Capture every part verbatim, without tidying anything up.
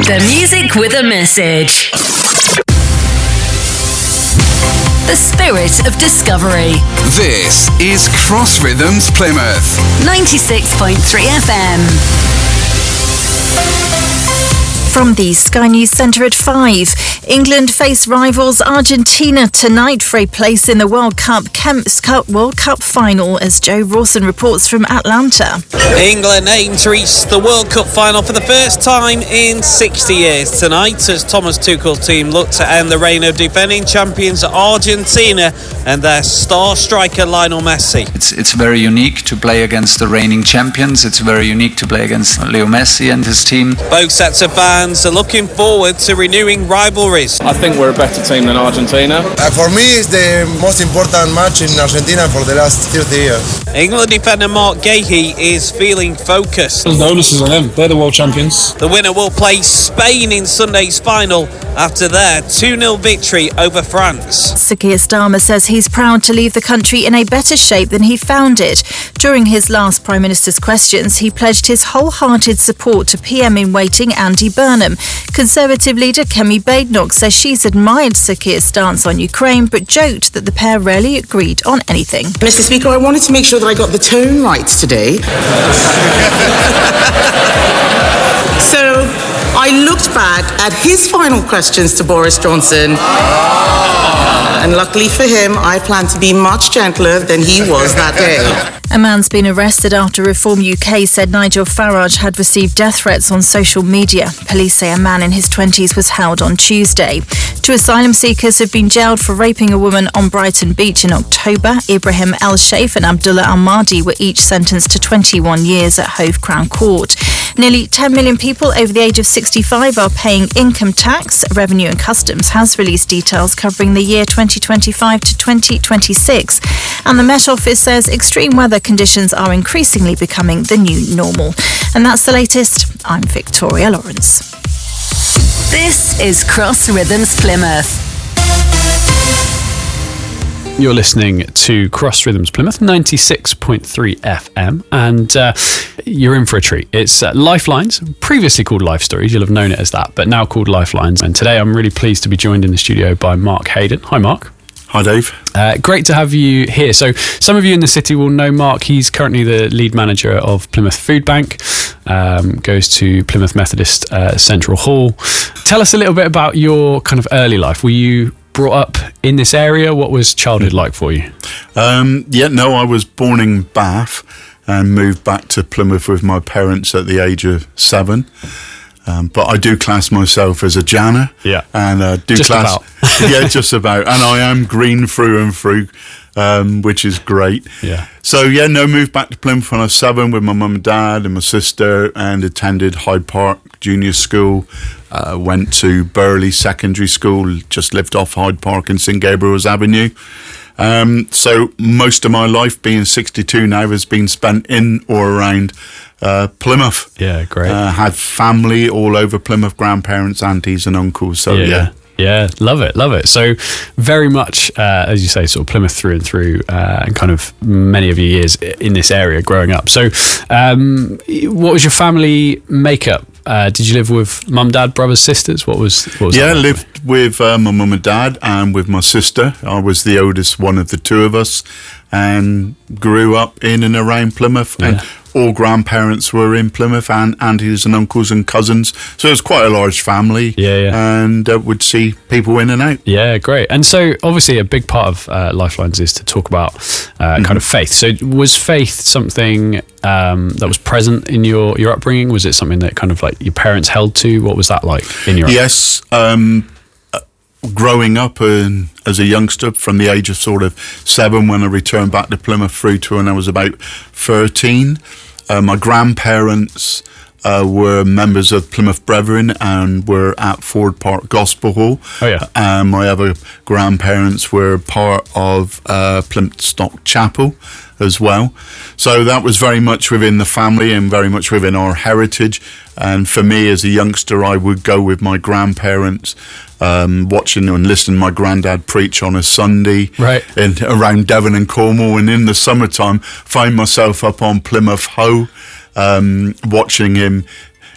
The music with a message. The spirit of discovery. This is Cross Rhythms Plymouth. ninety-six point three F M. From the Sky News Centre at five, England face rivals Argentina tonight for a place in the World Cup Kemp's Cup World Cup final, as Joe Rawson reports from Atlanta. England aim to reach the World Cup final for the first time in sixty years tonight, as Thomas Tuchel's team look to end the reign of defending champions Argentina and their star striker Lionel Messi. It's it's very unique to play against the reigning champions. It's very unique to play against Leo Messi and his team. Both sets of fans are looking forward to renewing rivalries. I think we're a better team than Argentina. Uh, for me, it's the most important match in Argentina for the last thirty years. England defender Mark Gahey is feeling focused. The onus is on them. They're the world champions. The winner will play Spain in Sunday's final after their two nil victory over France. Sir Keir Starmer says he's proud to leave the country in a better shape than he found it. During his last Prime Minister's questions, he pledged his wholehearted support to P M in waiting Andy Burnham. Conservative leader Kemi Badenoch says she's admired Sir Keir's stance on Ukraine, but joked that the pair rarely agreed on anything. Mister Speaker, I wanted to make sure that I got the tone right today. So I looked back at his final questions to Boris Johnson, and luckily for him, I plan to be much gentler than he was that day. A man's been arrested after Reform U K said Nigel Farage had received death threats on social media. Police say a man in his twenties was held on Tuesday. Two asylum seekers have been jailed for raping a woman on Brighton Beach in October. Ibrahim El Sheikh and Abdullah Al-Mahdi were each sentenced to twenty-one years at Hove Crown Court. Nearly ten million people over the age of sixty-five are paying income tax. Revenue and Customs has released details covering the year twenty twenty-five to twenty twenty-six. And the Met Office says extreme weather conditions are increasingly becoming the new normal. And that's the latest. I'm Victoria Lawrence. This is Cross Rhythms Plymouth. You're listening to Cross Rhythms Plymouth, ninety-six point three F M, and uh, you're in for a treat. It's uh, Lifelines, previously called Life Stories, you'll have known it as that, but now called Lifelines. And today I'm really pleased to be joined in the studio by Mark Hayden. Hi, Mark. Hi, Dave. Uh, great to have you here. So some of you in the city will know Mark. He's currently the lead manager of Plymouth Food Bank, um, goes to Plymouth Methodist uh, Central Hall. Tell us a little bit about your kind of early life. Were you brought up in this area? What was childhood like for you? Um, yeah, no, I was born in Bath and moved back to Plymouth with my parents at the age of seven. Um, but I do class myself as a Janner. Yeah. And uh, do just class. About. Yeah, just about. And I am green through and through, um, which is great. Yeah. So, yeah, no, moved back to Plymouth when I was seven with my mum and dad and my sister, and attended Hyde Park Junior School. Uh, went to Burley Secondary School, just lived off Hyde Park in Saint Gabriel's Avenue. Um, so most of my life, being sixty-two now, has been spent in or around uh, Plymouth. Yeah, great. Uh, had family all over Plymouth, grandparents, aunties and uncles. So, yeah. yeah. Yeah, love it, love it. So very much, uh, as you say, sort of Plymouth through and through, uh, and kind of many of your years in this area growing up. So um, what was your family makeup? Uh, did you live with mum, dad, brothers, sisters? What was, what was Yeah, I like? lived with uh, my mum and dad and with my sister. I was the oldest one of the two of us and grew up in and around Plymouth. Yeah. And all grandparents were in Plymouth, and aunties and uncles and cousins. So it was quite a large family. Yeah, yeah. And uh, would see people in and out. Yeah, great. And so obviously a big part of uh, Lifelines is to talk about uh, mm-hmm. kind of faith. So was faith something um, that was present in your, your upbringing? Was it something that kind of like your parents held to? What was that like in your Yes. Um, uh, growing up and as a youngster from the age of sort of seven, when I returned back to Plymouth, through to when I was about thirteen, uh, my grandparents Uh, were members of Plymouth Brethren and were at Ford Park Gospel Hall. Oh, yeah. And my other grandparents were part of uh, Plymouth Stock Chapel as well. So that was very much within the family and very much within our heritage. And for me as a youngster, I would go with my grandparents, um, watching and listening to my granddad preach on a Sunday, right, in, around Devon and Cornwall. And in the summertime, find myself up on Plymouth Hoe, Um, watching him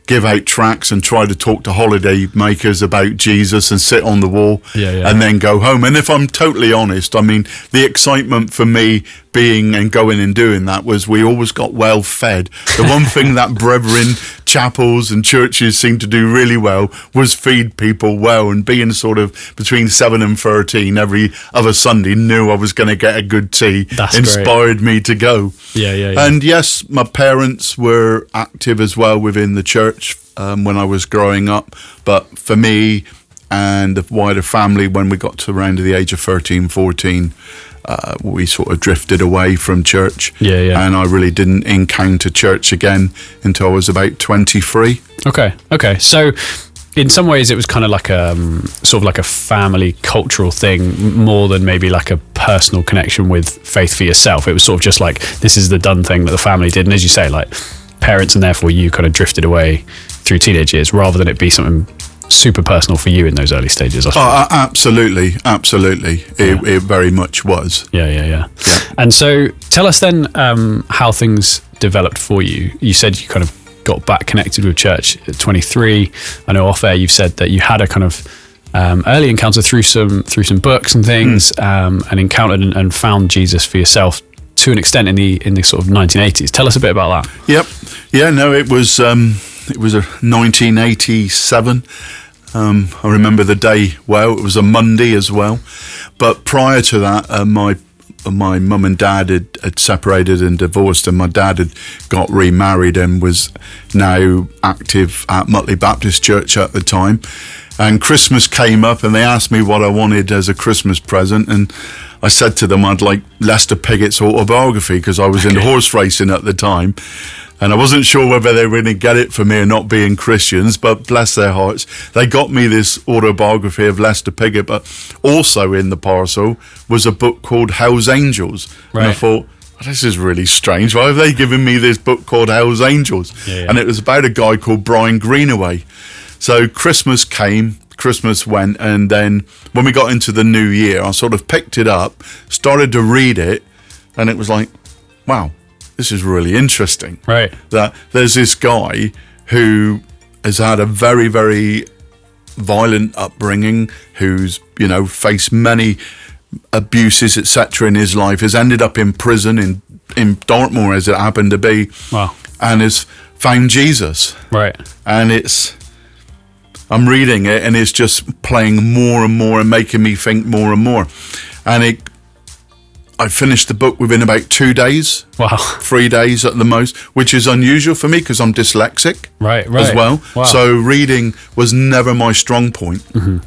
give out tracts and try to talk to holiday makers about Jesus and sit on the wall yeah, yeah. and then go home. And if I'm totally honest, I mean, the excitement for me being and going and doing that was we always got well fed. The one thing that brethren chapels and churches seemed to do really well was feed people well, and being sort of between seven and thirteen every other Sunday knew I was going to get a good tea. That's inspired great. me to go. Yeah, yeah, yeah. And yes, my parents were active as well within the church um, when I was growing up. But for me and the wider family, when we got to around the age of thirteen, fourteen, uh, we sort of drifted away from church. Yeah, yeah. And I really didn't encounter church again until I was about twenty-three. Okay, okay. So in some ways it was kind of like a um, sort of like a family cultural thing more than maybe like a personal connection with faith for yourself. It was sort of just like, this is the done thing that the family did. And as you say, like parents and therefore you kind of drifted away through teenage years rather than it be something super personal for you in those early stages. I suppose. Oh, absolutely, absolutely. It, yeah. it very much was. Yeah, yeah, yeah, yeah. And so tell us then um, how things developed for you. You said you kind of got back connected with church at twenty-three. I know off air you've said that you had a kind of um, early encounter through some through some books and things, mm. um, and encountered and, and found Jesus for yourself to an extent in the in the sort of nineteen eighties. Tell us a bit about that. Yep. Yeah. No, it was um, it was a nineteen eighty-seven. Um, I remember the day well. It was a Monday as well. But prior to that, uh, my my mum and dad had, had separated and divorced, and my dad had got remarried and was now active at Mutley Baptist Church at the time. And Christmas came up and they asked me what I wanted as a Christmas present, and I said to them I'd like Lester Piggott's autobiography because I was okay. in horse racing at the time. And I wasn't sure whether they were going to get it for me or not being Christians, but bless their hearts, they got me this autobiography of Lester Piggott, but also in the parcel was a book called Hell's Angels. Right. And I thought, oh, this is really strange. Why have they given me this book called Hell's Angels? Yeah, yeah. And it was about a guy called Brian Greenaway. So Christmas came, Christmas went, and then when we got into the new year, I sort of picked it up, started to read it, and it was like, wow. This is really interesting. Right. That there's this guy who has had a very, very violent upbringing, who's, you know, faced many abuses, et cetera in his life, has ended up in prison in, in Dartmoor, as it happened to be. Wow. And has found Jesus. Right. And it's, I'm reading it and it's just playing more and more and making me think more and more. And it, I finished the book within about two days. Wow. Three days at the most, which is unusual for me because I'm dyslexic. Right, right. As well. Wow. So reading was never my strong point. Mm-hmm.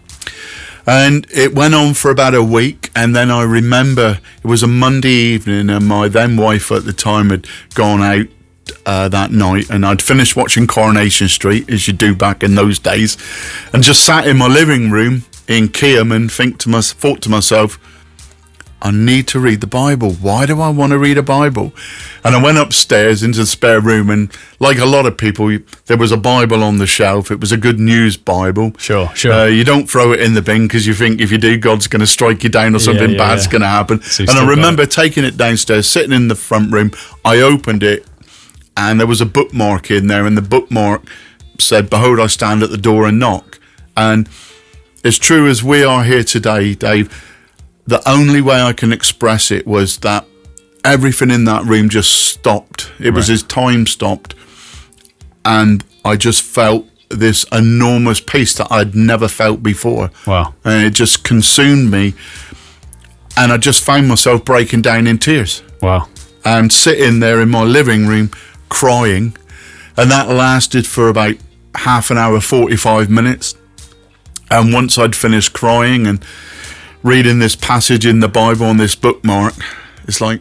And it went on for about a week. And then I remember it was a Monday evening and my then wife at the time had gone out uh, that night. And I'd finished watching Coronation Street, as you do back in those days. And just sat in my living room in Keam and think to my, thought to myself, I need to read the Bible. Why do I want to read a Bible? And I went upstairs into the spare room and like a lot of people, there was a Bible on the shelf. It was a Good News Bible. Sure, sure. Uh, you don't throw it in the bin because you think if you do, God's going to strike you down or something yeah, yeah, bad's yeah. going to happen. So and I remember taking it downstairs, sitting in the front room. I opened it and there was a bookmark in there and the bookmark said, "Behold, I stand at the door and knock." And as true as we are here today, Dave, the only way I can express it was that everything in that room just stopped. It was right. as time stopped. And I just felt this enormous peace that I'd never felt before. Wow. And it just consumed me. And I just found myself breaking down in tears. Wow. And sitting there in my living room crying. And that lasted for about half an hour, forty-five minutes. And once I'd finished crying and reading this passage in the Bible on this bookmark, it's like,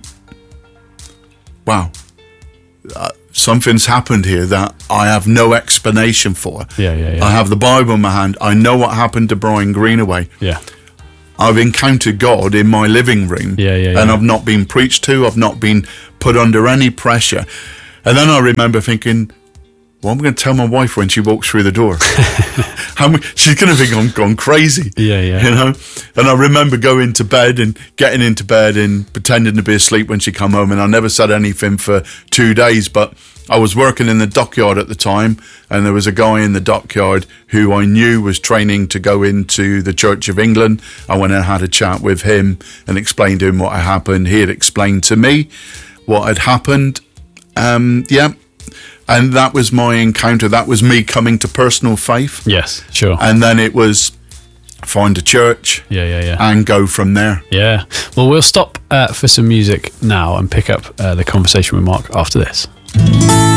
wow, uh, something's happened here that I have no explanation for. Yeah, yeah, yeah. I have the Bible in my hand. I know what happened to Brian Greenaway. Yeah. I've encountered God in my living room. Yeah, yeah, yeah. And I've not been preached to. I've not been put under any pressure. And then I remember thinking, well, I'm going to tell my wife when she walks through the door. How many, she's going to think I'm gone crazy. Yeah, yeah. You know? And I remember going to bed and getting into bed and pretending to be asleep when she come home. And I never said anything for two days. But I was working in the dockyard at the time, and there was a guy in the dockyard who I knew was training to go into the Church of England. I went and had a chat with him and explained to him what had happened. He had explained to me what had happened. Um, yeah. And that was my encounter. That was me coming to personal faith. Yes, sure. And then it was find a church, yeah, yeah, yeah, and go from there. Yeah. Well, we'll stop uh, for some music now and pick up uh, the conversation with Mark after this.